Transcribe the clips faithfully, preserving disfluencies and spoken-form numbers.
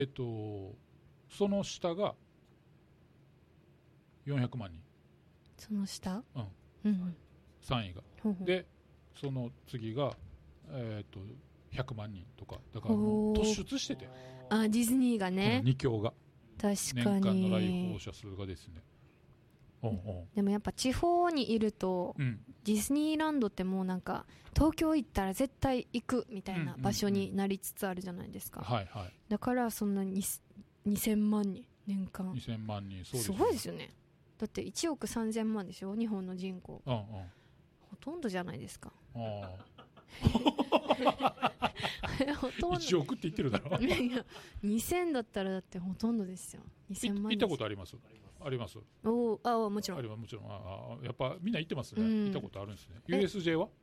えっとその下がよんひゃくまんにん、 その下、 うんうん、 さんいがほうほう、 でその次が、えー、とひゃくまんにんとかだからもう突出してて、 あディズニーがこのね、 に強が確年か間の来に訪者数がですね、うんうんでもやっぱ地方にいると、 うん、 ディズニーランドってもうなんか東京行ったら絶対行くみたいな場所になりつつあるじゃないですか、 はいはい、 だからそんなににせんまんにん年間、 にせんまんにん、そうですすごいですよね。だっていちおくさんぜんまんでしょ、日本の人口、 うんうん、 ほとんどじゃないですか。 あほとんどいちおくって言ってるだろいやにせんだったらだってほとんどですよ。にせんまん行ったことありますありますおあもちろんありますもちろん、ああやっぱみんな行ってますね、 うん、 行ったことあるんですね。 ユーエスジェー は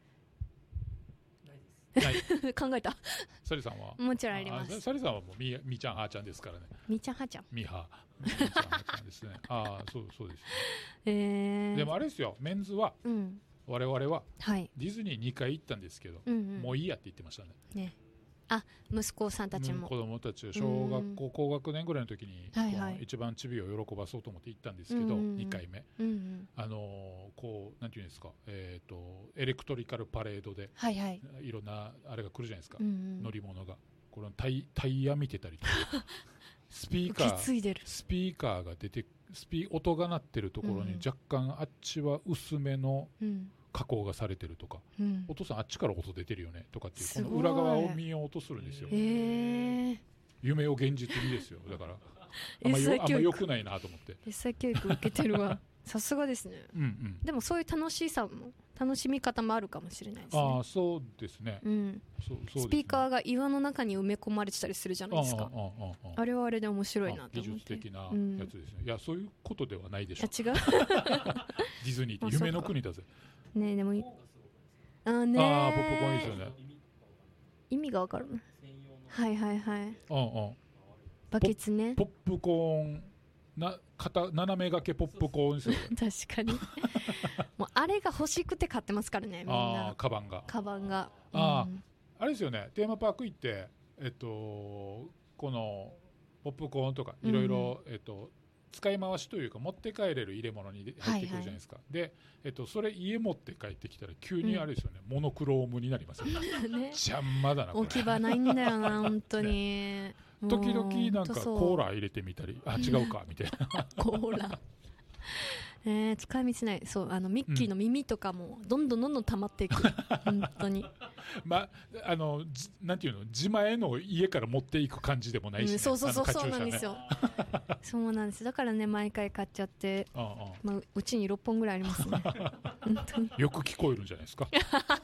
ない考えた。 サリさんはもちろんあります。 サリさんはもうみみちゃんはーちゃんですからね。 みちゃんはちゃんみはみちゃんはーちゃんですね。ああそうそうです、ね、 えー、 でもあれですよ、メンズは、 うん、 我々ははいディズニーにかい行ったんですけど、 うんうん、 もういいやって言ってましたね。 ね、あ息子さんたちも子供たちを小学校高学年ぐらいの時に、 はいはい、 一番チビを喜ばそうと思って行ったんですけど、 うんうん、 にかいめ、 うんうん、 あのー、こうなんていうんですか、えー、とエレクトリカルパレードで、 はいはい、 いろんなあれが来るじゃないですか、 うんうん、 乗り物がこのタイ、タイヤ見てたりとかスピーカースピーカーが出てスピ音が鳴ってるところに若干あっちは薄めの加工がされてるとか、うん、お父さんあっちから音出てるよねとかっていうこの裏側を見ようとするんですよ。 えー、 夢を現実にですよ。だからあんまよ、あんま良くないなと思って。 英才教育受けてるわさすがですね、うん、うん、でもそういう楽しさも楽しみ方もあるかもしれないですね。 ああそうですね、 うん、 そうそうですね。 スピーカーが岩の中に埋め込まれてたりするじゃないですか。 あ, あ, あ, あ, あれはあれで面白いなと思って、技術的なやつですね、うん、いやそういうことではないでしょう。 違うディズニーって夢の国だぜ。 ねえでもあねあポップコーンいいですよね。 意味がわかるの。はいはいはい、うんうん、バケツね。 ポップコーンな片斜め掛けポップコーンですよ確かにもうあれが欲しくて買ってますからね、みんな。 あカバンがカバンが、 あ、うん、あれですよね、テーマパーク行ってえっとこのポップコーンとかいろいろえっと使い回しというか持って帰れる入れ物に入ってくるじゃないですか、はいはい、で、えっと、それ家持って帰ってきたら急にあれですよね、うん、モノクロームになりますよね邪魔だなこれ。 置き場ないんだよな本当に、ね、 時々なんかコーラ入れてみたりあ違うかみたいなコーラえー、使い道ない。そうあのミッキーの耳とかもどんどんどんどん溜まっていく、うん、本当にまあのなんていうの自前の家から持っていく感じでもないし、ね、うん、 そうそうそうそうなんですよそうなんですだからね毎回買っちゃってああ、まあ、うちにろっぽんぐらいありますね本当によく聞こえるんじゃないですか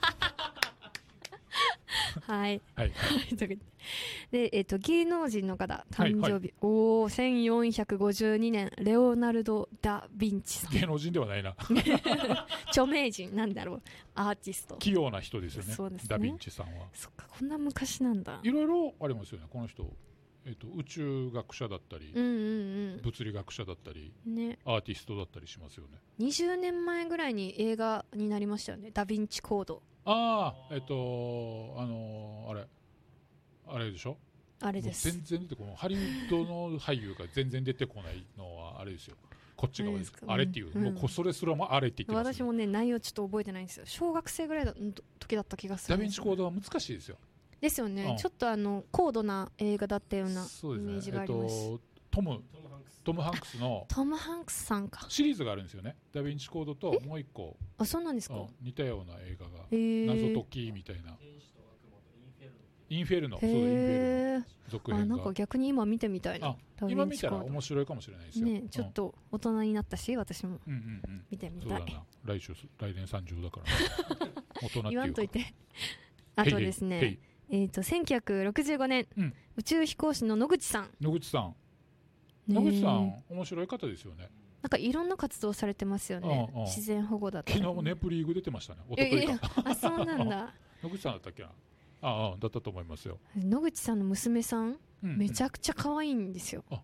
はい、 はい、 で、えー、と芸能人の方誕生日、はいはい、おおせんよんひゃくごじゅうにねんレオナルド・ダ・ヴィンチさん。 芸能人ではないな著名人なんだろう、アーティスト、 器用な人ですよ ね, そうですねダ・ヴィンチさんは。 そっかこんな昔なんだ。 いろいろありますよねこの人、えー、と宇宙学者だったり、うんうんうん、物理学者だったり、ね、アーティストだったりしますよね。 にじゅうねんまえぐらいに映画になりましたよね、ダ・ヴィンチコード。 ああえっ、ー、とあのー、あれあれでしょ、 あれです。 全然出てこないハリウッドの俳優が全然出てこないのはあれですよ、こっち側です。あれっていう、うん、もうそれすらもあれって言ってます、ね、 私もね内容ちょっと覚えてないんですよ。小学生ぐらいの時だった気がする。 ダヴィンチコードは難しいですよ。 ですよね、うん、ちょっとあの高度な映画だったようなイメージがあります。 そうですね、えっと、トムトムハンクスのトムハンクスさんかシリーズがあるんですよね。ダヴィンチコードともう一個、 あそうなんですか、 うん、似たような映画が謎解きみたいな、インフェルノ、そうだインフェルノ続編が。 あなんか逆に今見てみたいな。 今見たら面白いかもしれないですよ、 ね、ちょっと大人になったし私も見てみたい、うんうんうん、 そうだな来週来年さんじゅうだから大人っていうか言わんといてあとですね、へいへいえー、とせんきゅうひゃくろくじゅうごねん、うん、宇宙飛行士の野口さん。 野口さん野口さん面白い方ですよね。 なんかいろんな活動されてますよね。ああ自然保護だったり、 昨日もネプリーグ出てましたね。おとといか。いやいやあそうなんだ野口さんだったっけな。ああだったと思いますよ。 野口さんの娘さん、うん、めちゃくちゃ可愛いんですよ。あ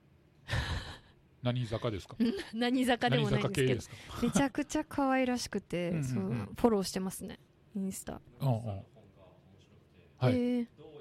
何坂ですか何坂でもないんですけどですかめちゃくちゃ可愛らしくてうんうん、うん、そうフォローしてますねインスタ。ああはい、えー